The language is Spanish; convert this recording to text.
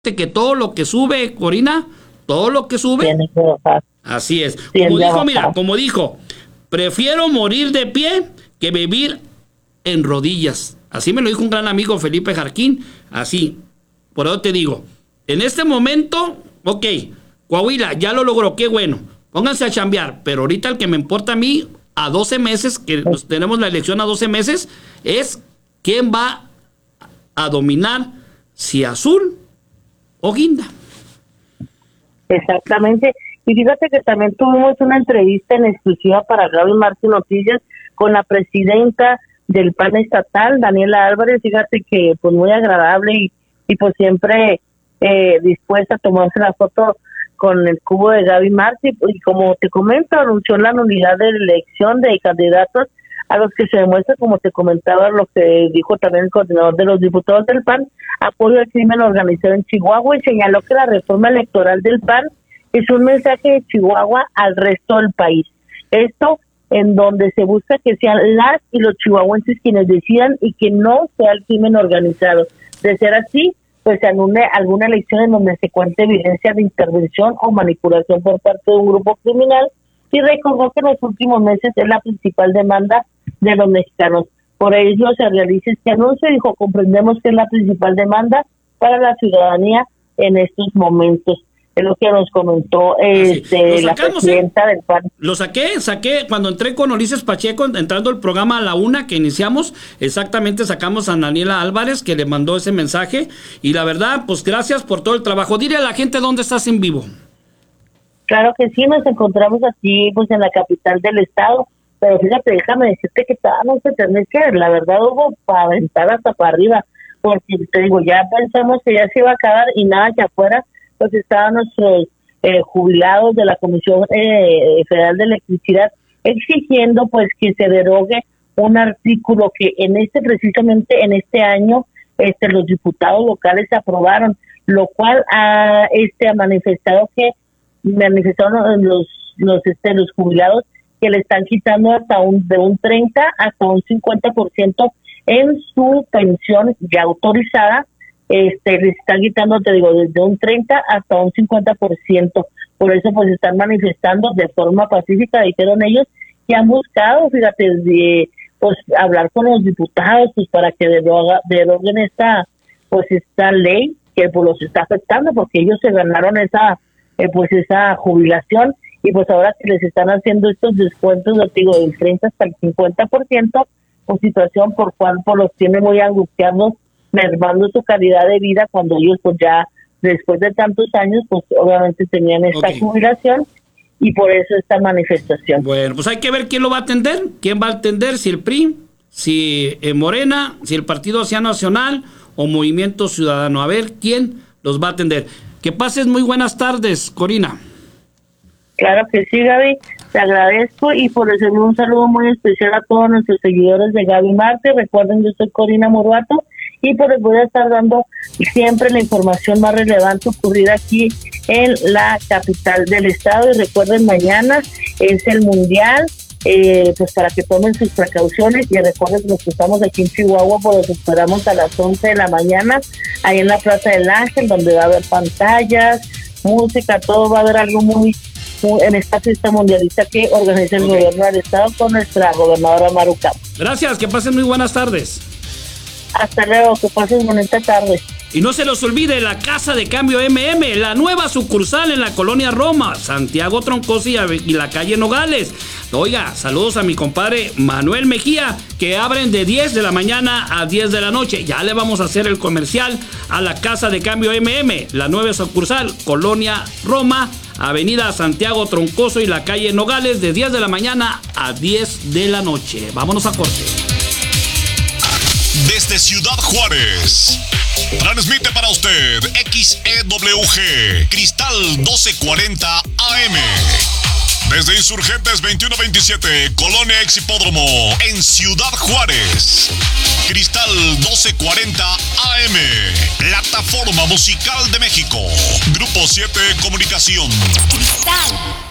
que todo lo que sube, Corina, todo lo que sube, tiene que bajar. Así es. Tiene Como que dijo, bajar. mira, como dijo, prefiero morir de pie que vivir en rodillas. Así me lo dijo un gran amigo, Felipe Jarquín. Así. Por eso te digo, en este momento, ok, Coahuila ya lo logró, qué bueno. Pónganse a chambear. Pero ahorita el que me importa a mí, a 12 meses, que tenemos la elección a 12 meses, es quién va a dominar, si Azul o Guinda. Exactamente. Y fíjate que también tuvimos una entrevista en exclusiva para Gaby Marte Noticias con la presidenta del PAN estatal, Daniela Álvarez. Fíjate que pues muy agradable y pues siempre dispuesta a tomarse la foto con el cubo de Gaby Marte. Y como te comento, anunció la nulidad de elección de candidatos a los que se demuestra, como te comentaba, lo que dijo también el coordinador de los diputados del PAN, apoyo al crimen organizado en Chihuahua, y señaló que la reforma electoral del PAN es un mensaje de Chihuahua al resto del país. Esto en donde se busca que sean las y los chihuahuenses quienes decidan y que no sea el crimen organizado. De ser así, pues se anule alguna elección en donde se cuente evidencia de intervención o manipulación por parte de un grupo criminal, y recordó que en los últimos meses es la principal demanda de los mexicanos. Por ello se realiza este anuncio. Dijo, comprendemos que es la principal demanda para la ciudadanía en estos momentos. Es lo que nos comentó la presidenta del PAN. Lo saqué cuando entré con Ulises Pacheco, entrando el programa a la 1 que iniciamos, exactamente sacamos a Daniela Álvarez, que le mandó ese mensaje, y la verdad, pues gracias por todo el trabajo. Dile a la gente dónde estás en vivo. Claro que sí, nos encontramos aquí pues en la capital del estado, pero fíjate, déjame decirte que estábamos en tener que, la verdad, hubo para aventar hasta para arriba, porque te digo, ya pensamos que ya se iba a acabar y nada, que afuera pues estaban nuestros jubilados de la Comisión Federal de Electricidad exigiendo pues que se derogue un artículo que precisamente en este año los diputados locales aprobaron, lo cual ha manifestaron los jubilados que le están quitando de un 30 hasta un 50% en su pensión ya autorizada. Les están quitando, te digo, desde un 30 hasta un 50%. Por eso pues están manifestando de forma pacífica, dijeron ellos, que han buscado, fíjate, pues hablar con los diputados pues para que deroguen esta ley que pues los está afectando, porque ellos se ganaron esa jubilación, y pues ahora que les están haciendo estos descuentos, digo, del 30 hasta el 50%, pues situación por cual pues los tiene muy angustiados, mermando su calidad de vida, cuando ellos pues ya después de tantos años pues obviamente tenían esta jubilación, y por eso esta manifestación. Bueno, pues hay que ver quién lo va a atender, si el PRI, si Morena, si el Partido Acción Nacional o Movimiento Ciudadano, a ver quién los va a atender. Que pases muy buenas tardes, Corina. Claro que sí, Gaby, te agradezco, y por eso un saludo muy especial a todos nuestros seguidores de Gaby Marte. Recuerden, yo soy Corina Morvato, y pues les voy a estar dando siempre la información más relevante ocurrida aquí en la capital del estado. Y recuerden, mañana es el Mundial, pues para que tomen sus precauciones, y recuerden que los que estamos aquí en Chihuahua, pues los esperamos a las 11 de la mañana, ahí en la Plaza del Ángel, donde va a haber pantallas, música, todo, va a haber algo muy en esta fiesta mundialista que organiza el gobierno del estado con nuestra gobernadora Maru Campos. Gracias, que pasen muy buenas tardes. Hasta luego, que pasen bonita tarde. Y no se los olvide la Casa de Cambio MM, la nueva sucursal en la colonia Roma, Santiago Troncoso y la calle Nogales. Oiga, saludos a mi compadre Manuel Mejía, que abren de 10 de la mañana a 10 de la noche. Ya le vamos a hacer el comercial a la Casa de Cambio MM, la nueva sucursal, colonia Roma, avenida Santiago Troncoso y la calle Nogales, de 10 de la mañana a 10 de la noche. Vámonos a corte. Desde Ciudad Juárez, transmite para usted XEWG Cristal 1240 AM. Desde Insurgentes 2127, Colonia Ex Hipódromo, en Ciudad Juárez. Cristal 1240 AM, plataforma musical de México. Grupo 7 Comunicación. Cristal